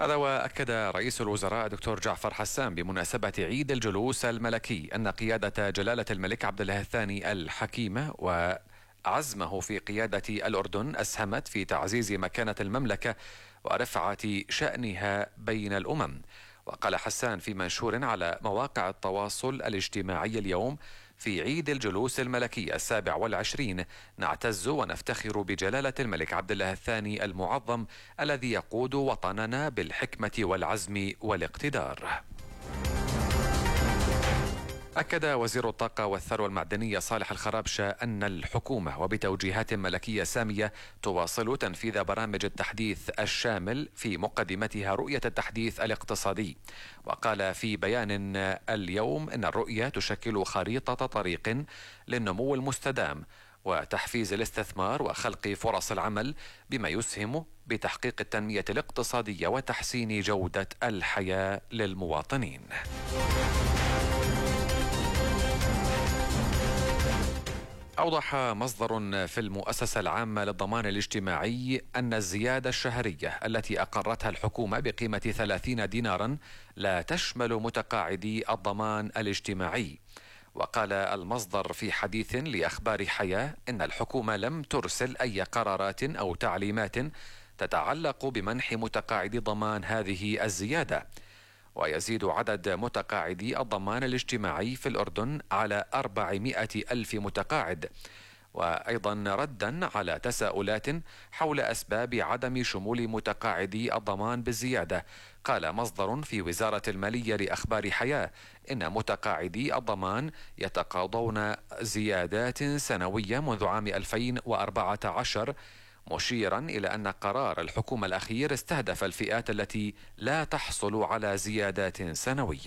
هذا وأكد رئيس الوزراء دكتور جعفر حسان بمناسبة عيد الجلوس الملكي أن قيادة جلالة الملك عبد الله الثاني الحكيمة وعزمه في قيادة الأردن أسهمت في تعزيز مكانة المملكة ورفعة شأنها بين الأمم. وقال حسان في منشور على مواقع التواصل الاجتماعي اليوم: في عيد الجلوس الملكي 27 نعتز ونفتخر بجلالة الملك عبد الله الثاني المعظم الذي يقود وطننا بالحكمة والعزم والاقتدار. أكد وزير الطاقة والثروة المعدنية صالح الخرابشة أن الحكومة وبتوجيهات ملكية سامية تواصل تنفيذ برامج التحديث الشامل في مقدمتها رؤية التحديث الاقتصادي. وقال في بيان اليوم أن الرؤية تشكل خريطة طريق للنمو المستدام وتحفيز الاستثمار وخلق فرص العمل بما يسهم بتحقيق التنمية الاقتصادية وتحسين جودة الحياة للمواطنين. أوضح مصدر في المؤسسة العامة للضمان الاجتماعي أن الزيادة الشهرية التي أقرتها الحكومة بقيمة 30 دينارا لا تشمل متقاعدي الضمان الاجتماعي. وقال المصدر في حديث لأخبار حياة إن الحكومة لم ترسل أي قرارات أو تعليمات تتعلق بمنح متقاعدي ضمان هذه الزيادة. ويزيد عدد متقاعدي الضمان الاجتماعي في الأردن على 400 ألف متقاعد. وأيضا ردا على تساؤلات حول أسباب عدم شمول متقاعدي الضمان بالزيادة، قال مصدر في وزارة المالية لأخبار حياة إن متقاعدي الضمان يتقاضون زيادات سنوية منذ عام 2014، مشيرا إلى أن قرار الحكومة الأخير استهدف الفئات التي لا تحصل على زيادات سنوية.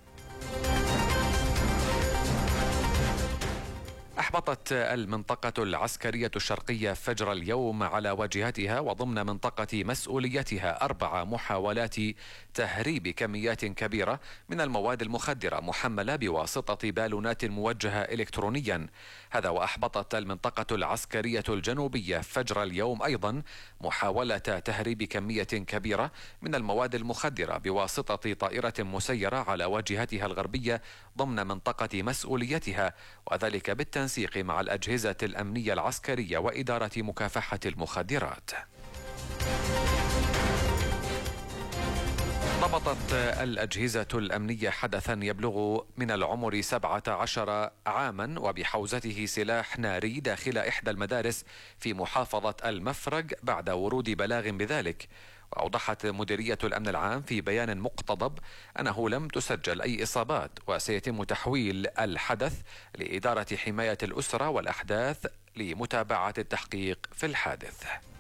أحبطت المنطقة العسكرية الشرقية فجر اليوم على واجهتها وضمن منطقة مسؤوليتها 4 محاولات تهريب كميات كبيرة من المواد المخدرة محملة بواسطة بالونات موجهة إلكترونيا. هذا وأحبطت المنطقة العسكرية الجنوبية فجر اليوم أيضا محاولة تهريب كمية كبيرة من المواد المخدرة بواسطة طائرة مسيرة على واجهتها الغربية ضمن منطقة مسؤوليتها، وذلك بالتنسيق مع الأجهزة الأمنية العسكرية وإدارة مكافحة المخدرات. ضبطت الأجهزة الأمنية حدثا يبلغ من العمر 17 عاما وبحوزته سلاح ناري داخل إحدى المدارس في محافظة المفرق بعد ورود بلاغ بذلك. وأوضحت مديرية الأمن العام في بيان مقتضب أنه لم تسجل أي إصابات، وسيتم تحويل الحدث لإدارة حماية الأسرة والأحداث لمتابعة التحقيق في الحادث.